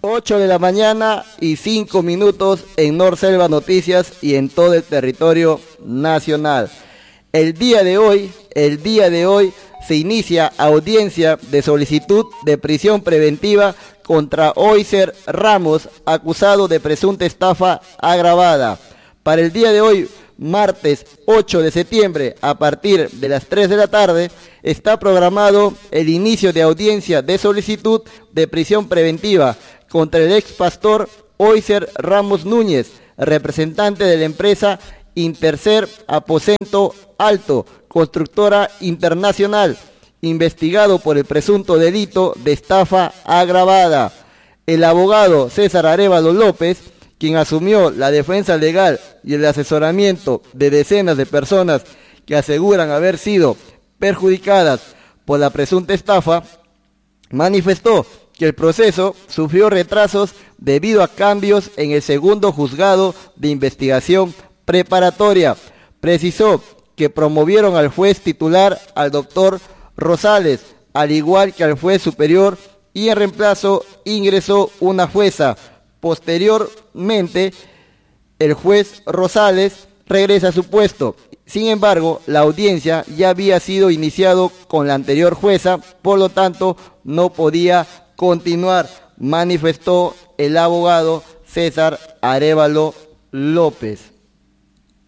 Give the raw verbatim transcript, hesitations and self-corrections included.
ocho de la mañana y cinco minutos en Norselva Noticias y en todo el territorio nacional. El día de hoy, el día de hoy se inicia audiencia de solicitud de prisión preventiva contra Oiser Ramos, acusado de presunta estafa agravada. Para el día de hoy, martes ocho de septiembre, a partir de las tres de la tarde, está programado el inicio de audiencia de solicitud de prisión preventiva contra el ex pastor Oiser Ramos Núñez, representante de la empresa Intercer Aposento Alto, constructora internacional, investigado por el presunto delito de estafa agravada. El abogado César Arévalo López, quien asumió la defensa legal y el asesoramiento de decenas de personas que aseguran haber sido perjudicadas por la presunta estafa, manifestó que el proceso sufrió retrasos debido a cambios en el segundo juzgado de investigación preparatoria. Precisó que promovieron al juez titular, al doctor Rosales, al igual que al juez superior, y en reemplazo ingresó una jueza. Posteriormente, el juez Rosales regresa a su puesto. Sin embargo, la audiencia ya había sido iniciado con la anterior jueza, por lo tanto, no podía continuar, manifestó el abogado César Arévalo López.